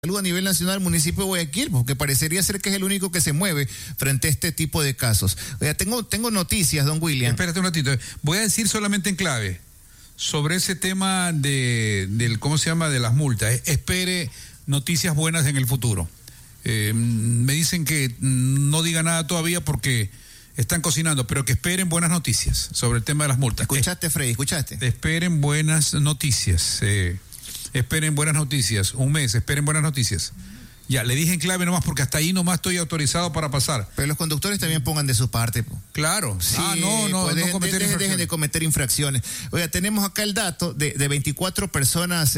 Salud a nivel nacional, municipio de Guayaquil, porque parecería ser que es el único que se mueve frente a este tipo de casos. Oiga, tengo noticias, don William. Espérate un ratito. Voy a decir solamente en clave sobre ese tema del ¿cómo se llama? De las multas. Espere noticias buenas en el futuro. Me dicen que no diga nada todavía porque están cocinando, pero que esperen buenas noticias sobre el tema de las multas. ¿Escuchaste, Freddy? ¿Escuchaste? Esperen buenas noticias. Esperen buenas noticias. Un mes, esperen buenas noticias. Ya, le dije en clave nomás porque hasta ahí nomás estoy autorizado para pasar. Pero los conductores también pongan de su parte. Claro. Sí, no dejen de cometer infracciones. Oiga, tenemos acá el dato de 24 personas,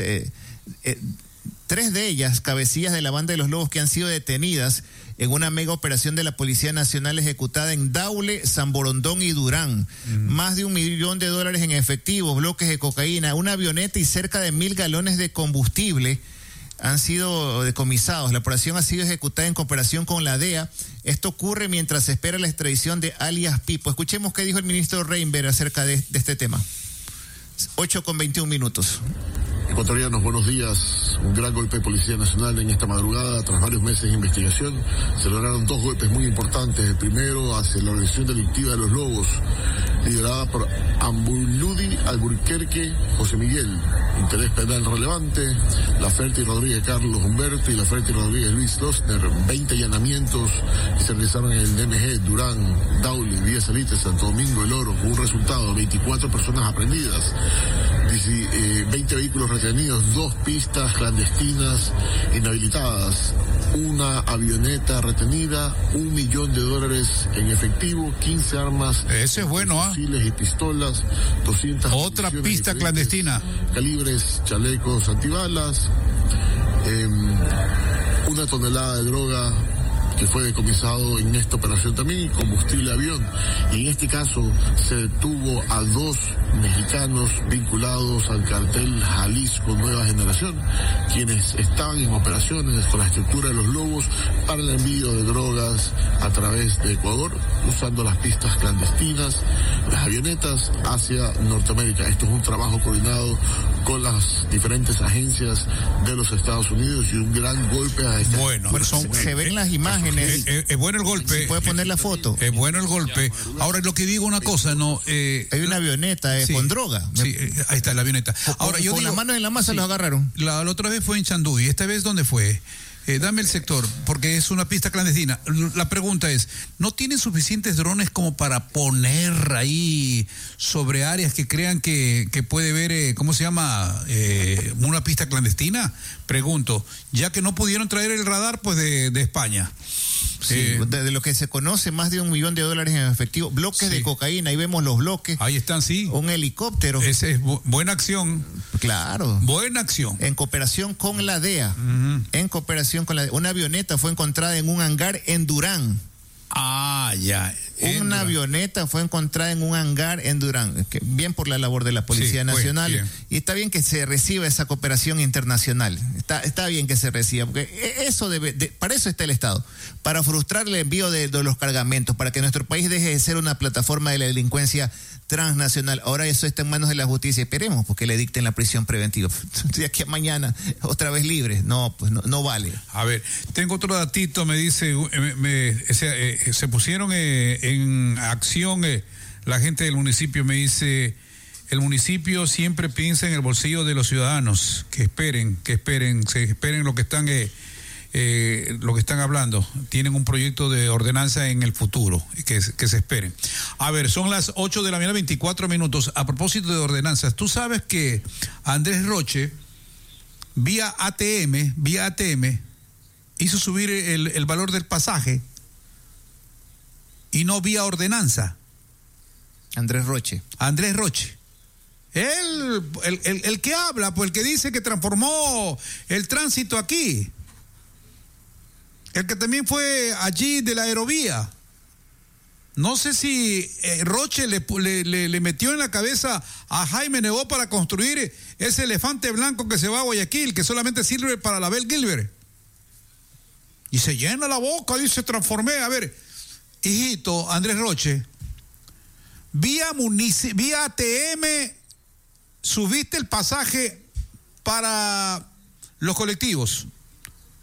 3 de ellas cabecillas de la banda de los Lobos que han sido detenidas en una mega operación de la Policía Nacional ejecutada en Daule, San Borondón y Durán. Más de $1 millón en efectivo, bloques de cocaína, una avioneta y cerca de 1,000 galones de combustible han sido decomisados. La operación ha sido ejecutada en cooperación con la DEA. Esto ocurre mientras se espera la extradición de alias Pipo. Escuchemos qué dijo el ministro Reinberg acerca de este tema. 8:21. Ecuatorianos, buenos días. Un gran golpe de Policía Nacional en esta madrugada. Tras varios meses de investigación, se lograron 2 golpes muy importantes. El primero hacia la organización delictiva de los Lobos, liderada por Ambuludi Alburquerque José Miguel, interés penal relevante, Laferti Rodríguez Carlos Humberto y Laferti Rodríguez Luis Losner. 20 allanamientos que se realizaron en el DMG, Durán, Daule, Villa Salite, Santo Domingo, El Oro, con un resultado: 24 personas aprendidas, 20 vehículos retenidos, 2 pistas clandestinas inhabilitadas, una avioneta retenida, $1 millón en efectivo, 15 armas. Ese es bueno, fusiles y pistolas, 200. Otra pista clandestina. Calibres, chalecos antibalas, 1 tonelada de droga que fue decomisado en esta operación también, y combustible avión. Y en este caso se detuvo a 2 mexicanos vinculados al cartel Jalisco Nueva Generación, quienes estaban en operaciones con la estructura de los Lobos para el envío de drogas a través de Ecuador, usando las pistas clandestinas, las avionetas hacia Norteamérica. Esto es un trabajo coordinado con las diferentes agencias de los Estados Unidos y un gran golpe a esta. Bueno, se ven las imágenes. Es bueno el golpe. ¿Se puede poner la foto? Es bueno el golpe. Ahora, lo que digo una cosa, no. Hay una avioneta sí, con droga. Sí, ahí está la avioneta. Ahora, yo con digo, las manos en la masa, sí, los agarraron. La otra vez fue en Chanduy. ¿Esta vez dónde fue? Dame el sector, porque es una pista clandestina. La pregunta es, ¿no tienen suficientes drones como para poner ahí sobre áreas que crean que puede ver, ¿cómo se llama? Una pista clandestina? Pregunto, ya que no pudieron traer el radar, pues de España. Sí, de lo que se conoce, más de $1 millón en efectivo, bloques, sí, de cocaína, ahí vemos los bloques. Ahí están, sí. Un helicóptero. Esa es buena acción. Claro. Buena acción. En cooperación con la DEA. En cooperación con la DEA. Una avioneta fue encontrada en un hangar en Durán. Ya. Una avioneta fue encontrada en un hangar en Durán. Bien por la labor de la Policía Nacional. Bien. Y está bien que se reciba esa cooperación internacional. Está bien que se reciba, porque eso para eso está el Estado. Para frustrar el envío de los cargamentos, para que nuestro país deje de ser una plataforma de la delincuencia transnacional. Ahora eso está en manos de la justicia. Esperemos porque le dicten la prisión preventiva. De aquí a mañana, otra vez libre. No, pues no vale. A ver, tengo otro datito, me dice, se pusieron en acción la gente del municipio, me dice, el municipio siempre piensa en el bolsillo de los ciudadanos, que esperen lo que están hablando. Tienen un proyecto de ordenanza en el futuro, que se esperen. A ver, son las 8 de la mañana, 24 minutos. A propósito de ordenanzas, tú sabes que Andrés Roche, vía ATM, hizo subir el valor del pasaje y no vía ordenanza. Andrés Roche. El que habla, pues el que dice que transformó el tránsito aquí. El que también fue allí de la aerovía. No sé si Roche le metió en la cabeza a Jaime Nebot para construir ese elefante blanco que se va a Guayaquil, que solamente sirve para la Bel Gilbert. Y se llena la boca, dice, transformé. A ver, hijito, Andrés Roche, vía ATM subiste el pasaje para los colectivos.